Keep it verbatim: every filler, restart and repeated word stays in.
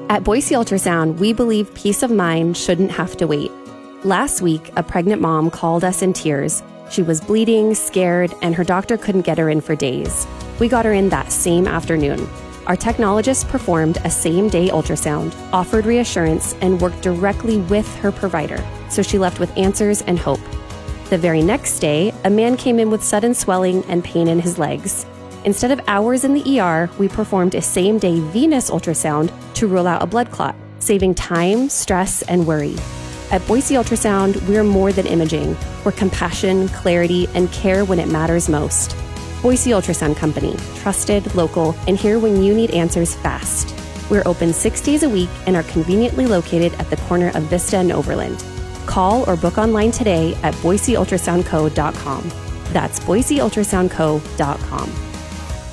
At Boise Ultrasound, we believe peace of mind shouldn't have to wait. Last week, a pregnant mom called us in tears. She was bleeding, scared, and her doctor couldn't get her in for days. We got her in that same afternoon. Our technologist performed a same-day ultrasound, offered reassurance, and worked directly with her provider, so she left with answers and hope. The very next day, a man came in with sudden swelling and pain in his legs. Instead of hours in the E R, we performed a same-day venous ultrasound to rule out a blood clot, saving time, stress, and worry. At Boise Ultrasound, we're more than imaging. We're compassion, clarity, and care when it matters most. Boise Ultrasound Company, trusted, local, and here when you need answers fast. We're open six days a week and are conveniently located at the corner of Vista and Overland. Call or book online today at boise ultrasound co dot com. That's boise ultrasound co dot com.